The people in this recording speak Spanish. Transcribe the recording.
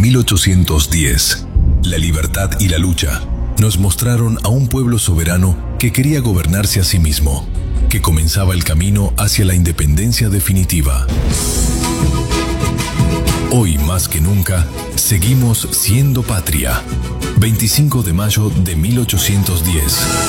1810. La libertad y la lucha nos mostraron a un pueblo soberano que quería gobernarse a sí mismo, que comenzaba el camino hacia la independencia definitiva. Hoy más que nunca, seguimos siendo patria. 25 de mayo de 1810.